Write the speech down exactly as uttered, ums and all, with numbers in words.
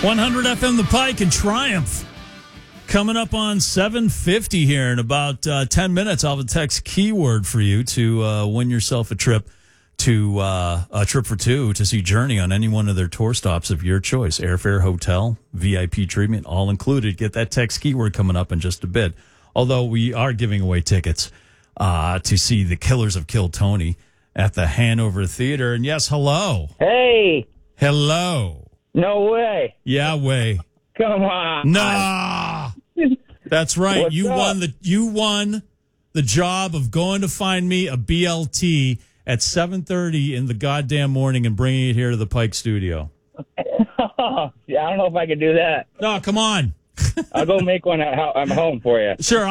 one hundred F M The Pike and Triumph. Coming up on seven fifty here in about uh, ten minutes. I'll have a text keyword for you to uh, win yourself a trip to uh, a trip for two to see Journey on any one of their tour stops of your choice. Airfare, hotel, V I P treatment, all included. Get that text keyword coming up in just a bit. Although we are giving away tickets uh, to see the Killers of Kill Tony at the Hanover Theater. And yes, hello. Hey. Hello. No way. Yeah, way. Come on. Nah. That's right. What's you up? won the you won the job of going to find me a B L T at seven thirty in the goddamn morning and bringing it here to the Pike studio. Yeah, I don't know if I can do that. No, come on. I'll go make one at ho- I'm home for you. Sure.